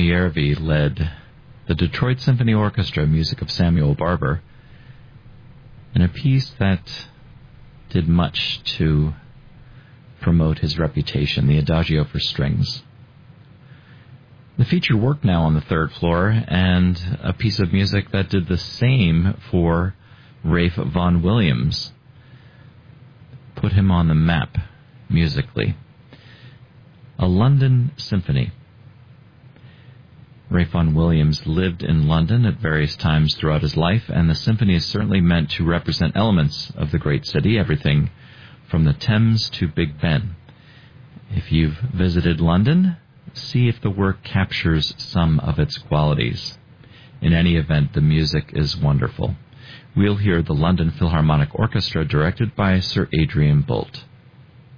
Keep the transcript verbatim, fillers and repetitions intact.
Giervi led the Detroit Symphony Orchestra, music of Samuel Barber, in a piece that did much to promote his reputation, the Adagio for Strings. The featured work now on the third floor, and a piece of music that did the same for Ralph Vaughan Williams, put him on the map musically. A London Symphony. Ralph Vaughan Williams lived in London at various times throughout his life, and the symphony is certainly meant to represent elements of the great city, everything from the Thames to Big Ben. If you've visited London, see if the work captures some of its qualities. In any event, the music is wonderful. We'll hear the London Philharmonic Orchestra, directed by Sir Adrian Boult.